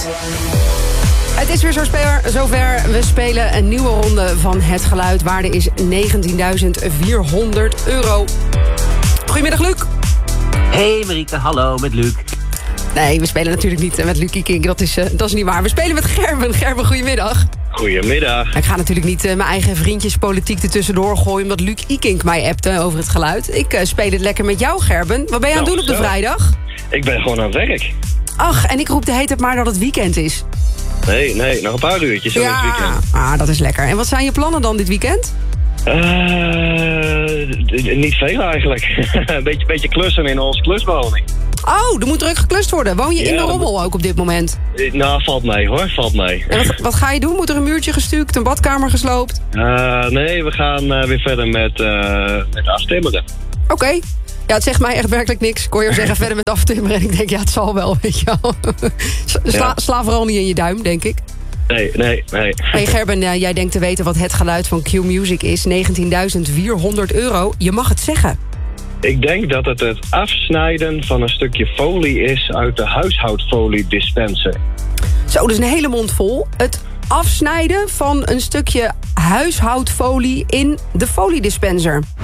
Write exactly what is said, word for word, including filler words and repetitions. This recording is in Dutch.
geluid. Het is weer zo speer, zover. We spelen een nieuwe ronde van Het Geluid. Waarde is negentienduizend vierhonderd euro. Goedemiddag, Luc. Hey Marieke, hallo, met Luc. Nee, we spelen natuurlijk niet met Lucie King. Dat is, uh, dat is niet waar. We spelen met Gerben. Gerben, goedemiddag. Goedemiddag. Ik ga natuurlijk niet uh, mijn eigen vriendjespolitiek ertussendoor gooien... omdat Luc Ikink mij appte over het geluid. Ik uh, speel het lekker met jou, Gerben. Wat ben je aan het Nou, doen op de zo. vrijdag? Ik ben gewoon aan het werk. Ach, en ik roep de hele tijd maar dat het weekend is. Nee, nee, nog een paar uurtjes zo in het weekend. Ah, dat is lekker. En wat zijn je plannen dan dit weekend? Uh, niet veel eigenlijk. Een beetje, beetje klussen in onze kluswoning. Oh, er moet druk geklust worden. Woon je in Ja, de dat rommel ook op dit moment? Uh, nou, valt mee hoor, valt mee. En wat, wat ga je doen? Moet er een muurtje gestuukt, een badkamer gesloopt? Uh, nee, we gaan uh, weer verder met, uh, met aftimmeren. Oké. Okay. Ja, het zegt mij echt werkelijk niks. Ik hoor je zeggen verder met aftimmeren. En ik denk, ja, het zal wel, weet je wel. Sla, Ja. sla vooral niet in je duim, denk ik. Nee, nee, nee. Hey Gerben, uh, jij denkt te weten wat het geluid van Q-Music is. negentienduizend vierhonderd euro. Je mag het zeggen. Ik denk dat het het afsnijden van een stukje folie is uit de huishoudfolie dispenser. Zo, dus een hele mond vol. Het afsnijden van een stukje huishoudfolie in de foliedispenser.